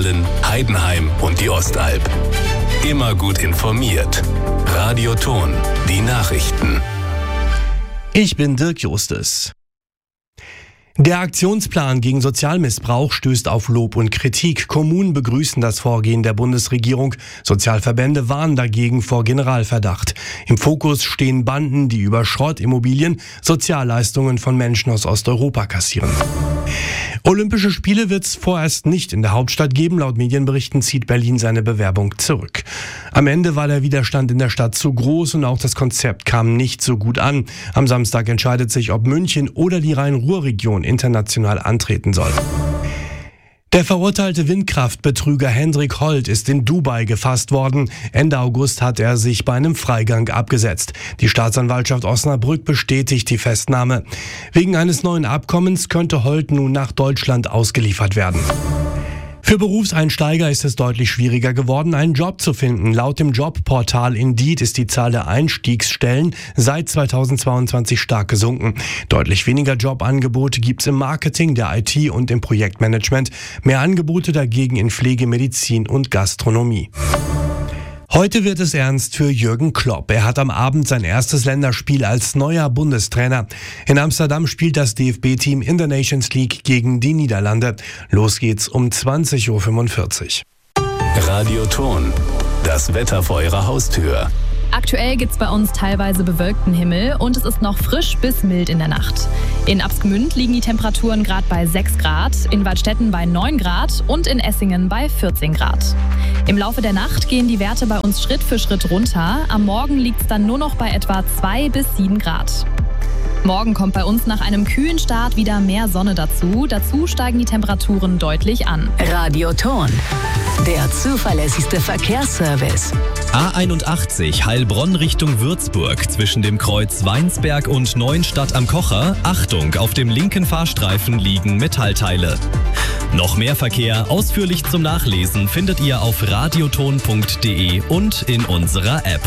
Aalen, Heidenheim und die Ostalb. Immer gut informiert. Radio Thon, die Nachrichten. Ich bin Dirk Justus. Der Aktionsplan gegen Sozialmissbrauch stößt auf Lob und Kritik. Kommunen begrüßen das Vorgehen der Bundesregierung. Sozialverbände warnen dagegen vor Generalverdacht. Im Fokus stehen Banden, die über Schrottimmobilien Sozialleistungen von Menschen aus Osteuropa kassieren. Olympische Spiele wird es vorerst nicht in der Hauptstadt geben. Laut Medienberichten zieht Berlin seine Bewerbung zurück. Am Ende war der Widerstand in der Stadt zu groß und auch das Konzept kam nicht so gut an. Am Samstag entscheidet sich, ob München oder die Rhein-Ruhr-Region international antreten soll. Der verurteilte Windkraftbetrüger Hendrik Holt ist in Dubai gefasst worden. Ende August hat er sich bei einem Freigang abgesetzt. Die Staatsanwaltschaft Osnabrück bestätigt die Festnahme. Wegen eines neuen Abkommens könnte Holt nun nach Deutschland ausgeliefert werden. Für Berufseinsteiger ist es deutlich schwieriger geworden, einen Job zu finden. Laut dem Jobportal Indeed ist die Zahl der Einstiegsstellen seit 2022 stark gesunken. Deutlich weniger Jobangebote gibt es im Marketing, der IT und im Projektmanagement. Mehr Angebote dagegen in Pflege, Medizin und Gastronomie. Heute wird es ernst für Jürgen Klopp. Er hat am Abend sein erstes Länderspiel als neuer Bundestrainer. In Amsterdam spielt das DFB-Team in der Nations League gegen die Niederlande. Los geht's um 20:45 Uhr. Radio Thon, das Wetter vor Ihrer Haustür. Aktuell gibt's bei uns teilweise bewölkten Himmel und es ist noch frisch bis mild in der Nacht. In Absgemünd liegen die Temperaturen gerade bei 6 Grad, in Waldstätten bei 9 Grad und in Essingen bei 14 Grad. Im Laufe der Nacht gehen die Werte bei uns Schritt für Schritt runter. Am Morgen liegt's dann nur noch bei etwa 2 bis 7 Grad. Morgen kommt bei uns nach einem kühlen Start wieder mehr Sonne dazu. Dazu steigen die Temperaturen deutlich an. Radio Thon, der zuverlässigste Verkehrsservice. A81 Heilbronn Richtung Würzburg zwischen dem Kreuz Weinsberg und Neuenstadt am Kocher. Achtung, auf dem linken Fahrstreifen liegen Metallteile. Noch mehr Verkehr ausführlich zum Nachlesen findet ihr auf radiothon.de und in unserer App.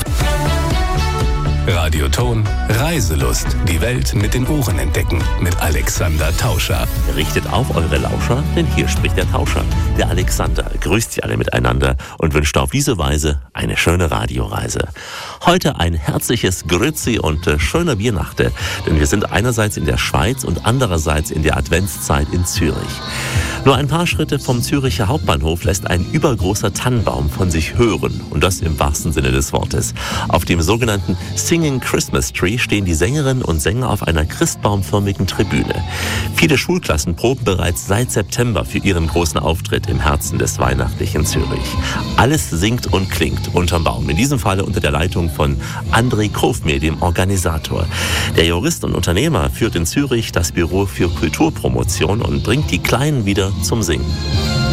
Radio Thon, Reiselust. Die Welt mit den Ohren entdecken. Mit Alexander Tauscher. Richtet auf eure Lauscher, denn hier spricht der Tauscher. Der Alexander grüßt Sie alle miteinander und wünscht auf diese Weise eine schöne Radioreise. Heute ein herzliches Grüezi und schöner Biernachte, denn wir sind einerseits in der Schweiz und andererseits in der Adventszeit in Zürich. Nur ein paar Schritte vom Züricher Hauptbahnhof lässt ein übergroßer Tannenbaum von sich hören und das im wahrsten Sinne des Wortes. Auf dem sogenannten Singing Christmas Tree stehen die Sängerinnen und Sänger auf einer christbaumförmigen Tribüne. Viele Schulklassen proben bereits seit September für ihren großen Auftritt im Herzen des weihnachtlichen Zürich. Alles singt und klingt unterm Baum, in diesem Falle unter der Leitung von André Kofmir, dem Organisator. Der Jurist und Unternehmer führt in Zürich das Büro für Kulturpromotion und bringt die Kleinen wieder zum Singen.